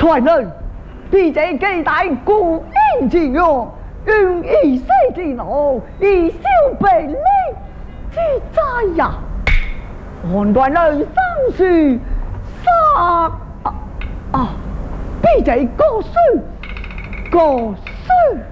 传人，必这几代古人之用，用一世之怒，以消被利之灾呀！判断人生事，必这个书。